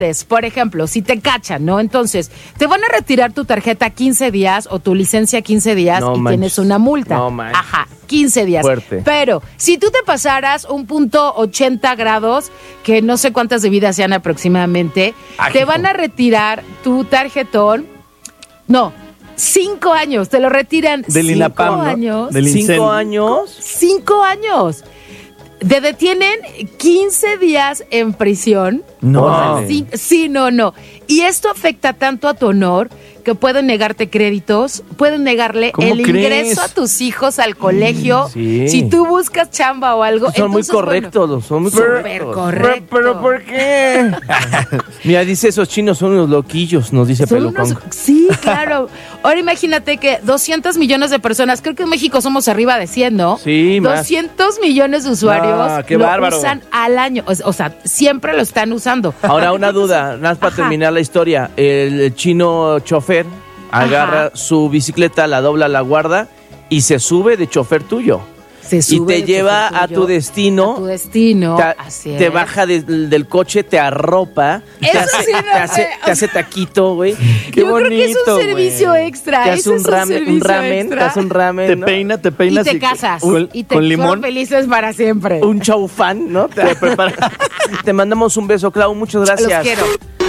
Por ejemplo, si te cachan, ¿no? Entonces, te van a retirar tu tarjeta 15 días o tu licencia 15 días y tienes una multa. No manches. Ajá, 15 días. Fuerte. Pero, si tú te pasaras un punto 80 grados, que no sé cuántas bebidas sean aproximadamente, te van a retirar tu tarjetón. No, 5 años. Te lo retiran. Del 5 INAPAM, ¿no? años. Del 5 años. 5 años. Te detienen 15 días en prisión. No. O sea, sí, no. Y esto afecta tanto a tu honor que pueden negarte créditos, pueden negarle ¿Cómo el crees? ingreso a tus hijos al colegio. Sí. Si tú buscas chamba o algo. Son muy entonces, correctos, bueno, son muy súper correctos. correcto. Pero ¿por qué? Mira, dice, esos chinos son unos loquillos, nos dice Son Pelucón. unos- sí, claro. Ahora imagínate que 200 millones de personas, creo que en México somos arriba de 100, ¿no? Sí, más. 200 millones de usuarios Ah, qué lo bárbaro. usan al año. O sea, siempre lo están usando. Ahora una duda, nada más para Ajá. terminar la historia. El chino chofer agarra su bicicleta, la dobla, la guarda y se sube de chofer tuyo. Se Y sube te de lleva chofer a tuyo tu destino. A tu destino, así Te es. baja del coche, te arropa, Eso sí no sé, te hace taquito, güey. Qué Yo bonito, creo que es un servicio güey. extra. Te hace Eso un es ramen, te hace un ramen, Te ¿no? peina, te Y peinas. te casas. Con, Y te con son limón. felices para siempre. Un chaufán, ¿no? Te mandamos un beso, Clau, muchas gracias. Los quiero.